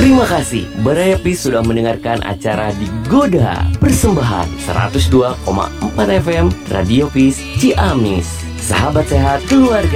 Terima kasih Baraya Peace sudah mendengarkan acara Digoda, persembahan 102,4 FM Radio Peace Ciamis. Sahabat sehat keluarga.